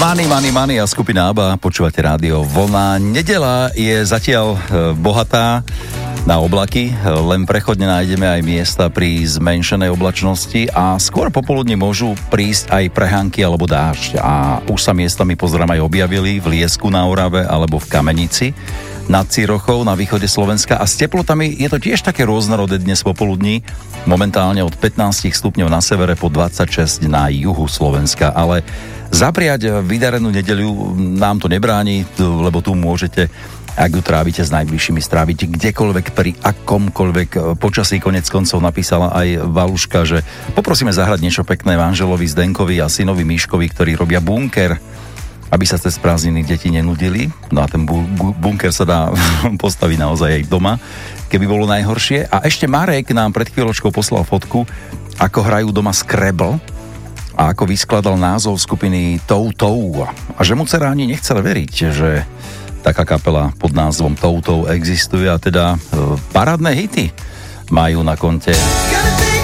Money a skupina ABBA, počúvate rádio Vlna. Nedeľa je zatiaľ bohatá na oblaky, len prechodne nájdeme aj miesta pri zmenšenej oblačnosti a skôr popoludne môžu prísť aj prehánky alebo dážď. A už sa miestami pozrám aj objavili v Liesku na Orave alebo v Kamenici nad Cirochou na východe Slovenska a s teplotami je to tiež také rôznorodé dnes popoludní, momentálne od 15 stupňov na severe po 26 na juhu Slovenska, ale zapriať vydarenú nedeľu nám to nebráni, lebo tu môžete, ak ju trávite s najbližšími, stráviť kdekoľvek, pri akomkoľvek počasí. Konec koncov napísala aj Valuška, že poprosíme zahrať niečo pekné manželovi Zdenkovi a synovi Míškovi, ktorí robia bunker, aby sa cez prázdniny deti nenudili. No a ten bunker sa dá postaviť naozaj aj doma, keby bolo najhoršie. A ešte Marek nám pred chvíľočkou poslal fotku, ako hrajú doma Scrabble a ako vyskladal názov skupiny Toutou. A že mu dcera ani nechcel veriť, že taká kapela pod názvom Toutou existuje a teda parádne hity majú na konte.